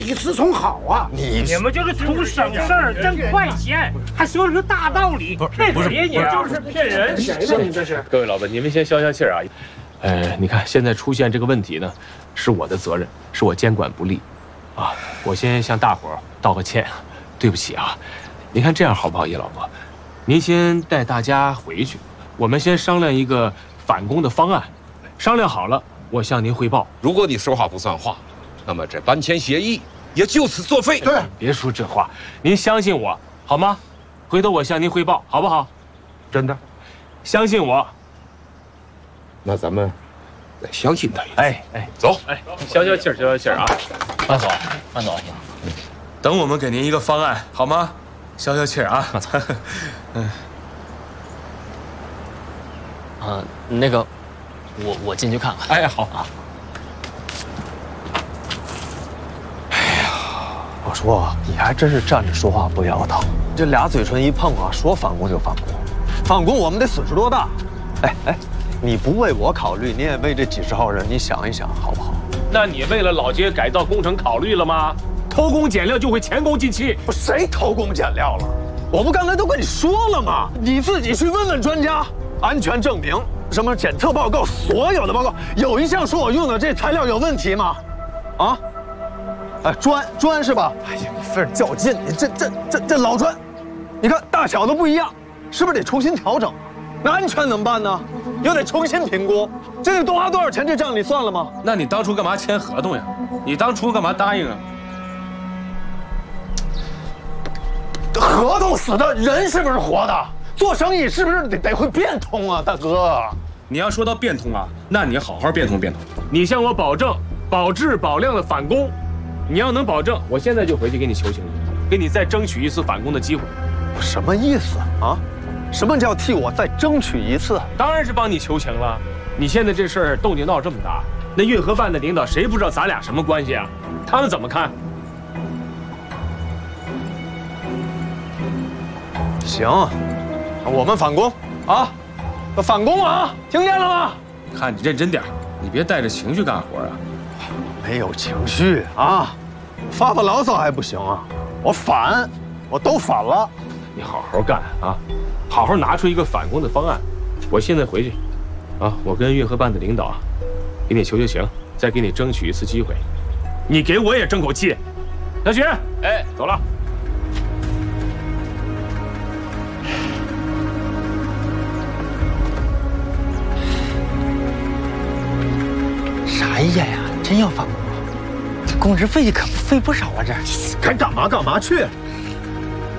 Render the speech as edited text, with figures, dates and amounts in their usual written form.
比思聪好啊！ 你们就是图省事儿、挣快钱，还说是大道理，骗谁你就是骗人！ 谁呢？你这是？ 各位老板，你们先消消气儿啊。你看现在出现这个问题呢，是我的责任，是我监管不力，啊，我先向大伙儿道个歉，对不起啊。您看这样好不好，叶老伯？您先带大家回去，我们先商量一个返工的方案，商量好了，我向您汇报。 如果你说话不算话，那么这搬迁协议也就此作废。 对， 别说这话，您相信我好吗？回头我向您汇报，好不好？ 真的， 相信我。 那咱们再相信他一次。 哎， 走， 消消气儿，消消气儿啊！ 慢走，慢走，你。 等我们给您一个方案，好吗？消消气儿啊！ 慢走。那个，我进去看看。 哎，好啊。 我说你还真是站着说话不腰疼，这俩嘴唇一碰啊，说反攻就反攻，反攻我们得损失多大？哎，你不为我考虑，你也为这几十号人，你想一想好不好？ 那你为了老街改造工程考虑了吗？偷工减料就会前功尽弃。 谁偷工减料了？我不刚才都跟你说了吗？你自己去问问专家，安全证明、什么检测报告，所有的报告有一项说我用的这材料有问题吗？啊？哎，砖是吧？哎呀，你费点较劲，你这老砖，你看大小都不一样，是不是得重新调整？那安全怎么办呢？又得重新评估，这得多花多少钱？这账你算了吗？ 那你当初干嘛签合同呀？你当初干嘛答应啊？ 合同死的，人是不是活的？做生意是不是得会变通啊，大哥？ 你要说到变通啊，那你好好变通变通。你向我保证，保质保量的返工。你要能保证，我现在就回去给你求情，给你再争取一次返工的机会。 什么意思啊？什么叫替我再争取一次？ 当然是帮你求情了。你现在这事儿动静闹这么大，那运河办的领导谁不知道咱俩什么关系啊？他们怎么看？ 行，我们反攻啊！反攻啊！听见了吗？ 看你认真点，你别带着情绪干活啊！ 没有情绪啊，发牢骚还不行啊！我都反了。 你好好干啊，好好拿出一个返工的方案。我现在回去，啊，我跟运河办的领导给你求情，再给你争取一次机会。你给我也争口气。小许，哎，走了。 啥意见呀？真要返工啊？这工时费可费不少啊！这该干嘛干嘛去